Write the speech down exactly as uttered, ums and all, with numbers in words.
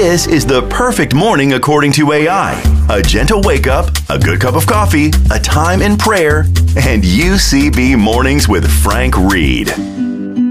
This is the perfect morning according to A I. A gentle wake up, a good cup of coffee, a time in prayer, and U C B Mornings with Frank Reed.